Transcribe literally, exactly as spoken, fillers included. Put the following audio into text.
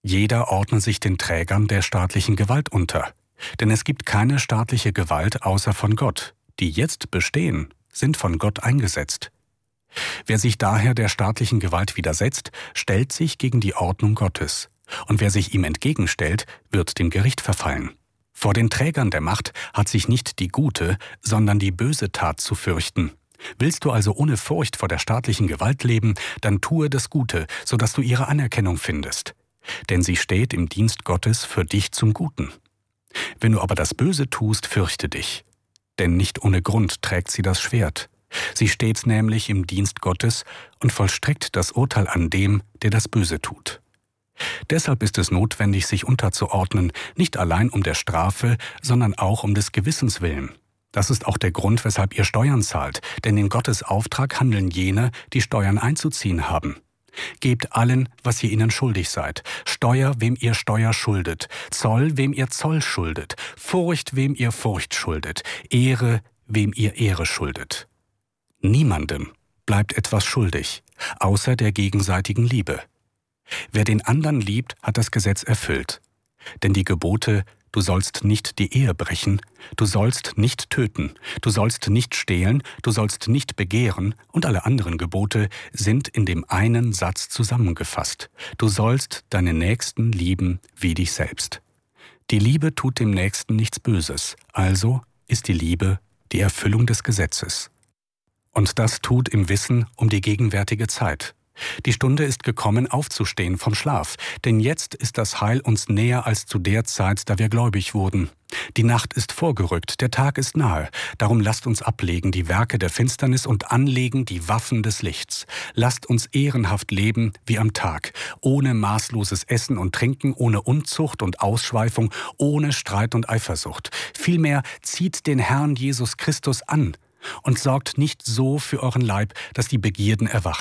Jeder ordne sich den Trägern der staatlichen Gewalt unter. Denn es gibt keine staatliche Gewalt außer von Gott. Die jetzt bestehen, sind von Gott eingesetzt. Wer sich daher der staatlichen Gewalt widersetzt, stellt sich gegen die Ordnung Gottes. Und wer sich ihm entgegenstellt, wird dem Gericht verfallen. Vor den Trägern der Macht hat sich nicht die gute, sondern die böse Tat zu fürchten. Willst du also ohne Furcht vor der staatlichen Gewalt leben, dann tue das Gute, sodass du ihre Anerkennung findest. Denn sie steht im Dienst Gottes für dich zum Guten. Wenn du aber das Böse tust, fürchte dich. Denn nicht ohne Grund trägt sie das Schwert. Sie steht nämlich im Dienst Gottes und vollstreckt das Urteil an dem, der das Böse tut. Deshalb ist es notwendig, sich unterzuordnen, nicht allein um der Strafe, sondern auch um des Gewissens willen. Das ist auch der Grund, weshalb ihr Steuern zahlt, denn in Gottes Auftrag handeln jene, die Steuern einzuziehen haben. Gebt allen, was ihr ihnen schuldig seid, Steuer, wem ihr Steuer schuldet, Zoll, wem ihr Zoll schuldet, Furcht, wem ihr Furcht schuldet, Ehre, wem ihr Ehre schuldet. Niemandem bleibt etwas schuldig, außer der gegenseitigen Liebe. Wer den anderen liebt, hat das Gesetz erfüllt. Denn die Gebote, du sollst nicht die Ehe brechen, du sollst nicht töten, du sollst nicht stehlen, du sollst nicht begehren und alle anderen Gebote sind in dem einen Satz zusammengefasst. Du sollst deinen Nächsten lieben wie dich selbst. Die Liebe tut dem Nächsten nichts Böses, also ist die Liebe die Erfüllung des Gesetzes. Und das tut im Wissen um die gegenwärtige Zeit. Die Stunde ist gekommen, aufzustehen vom Schlaf, denn jetzt ist das Heil uns näher als zu der Zeit, da wir gläubig wurden. Die Nacht ist vorgerückt, der Tag ist nahe, darum lasst uns ablegen die Werke der Finsternis und anlegen die Waffen des Lichts. Lasst uns ehrenhaft leben wie am Tag, ohne maßloses Essen und Trinken, ohne Unzucht und Ausschweifung, ohne Streit und Eifersucht. Vielmehr zieht den Herrn Jesus Christus an und sorgt nicht so für euren Leib, dass die Begierden erwachen.